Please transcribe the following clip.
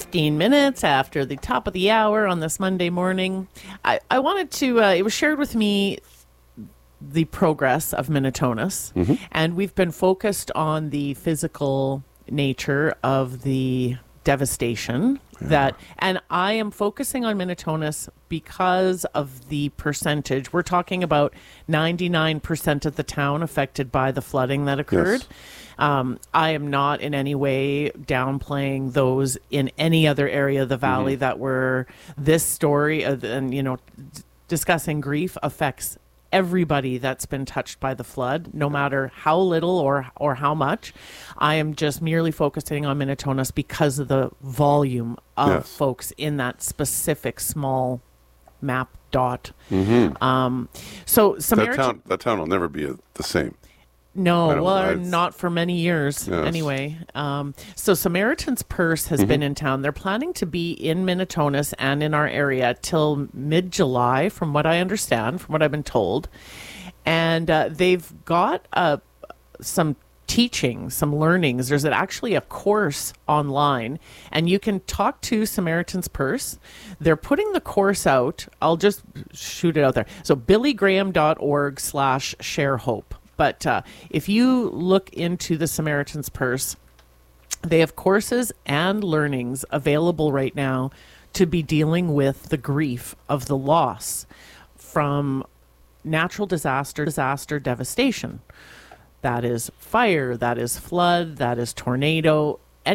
15 minutes after the top of the hour on this Monday morning. I wanted to, it was shared with me the progress of Minitonas, and we've been focused on the physical nature of the devastation and I am focusing on Minitonas because of the percentage. We're talking about 99% of the town affected by the flooding that occurred. Yes. I am not in any way downplaying those in any other area of the valley that were this story and discussing grief affects everybody that's been touched by the flood, no matter how little or how much. I am just merely focusing on Minitonas because of the volume of folks in that specific small map dot. So Samaritan... That town will never be the same. No, not for many years anyway. So Samaritan's Purse has been in town. They're planning to be in Minitonas and in our area till mid-July, from what I understand, from what I've been told. And they've got some teaching, some learnings. There's actually a course online, and you can talk to Samaritan's Purse. They're putting the course out. I'll just shoot it out there. So billygraham.org/sharehope. But if you look into the Samaritan's Purse, they have courses and learnings available right now to be dealing with the grief of the loss from natural disaster devastation. That is fire, that is flood, that is tornado.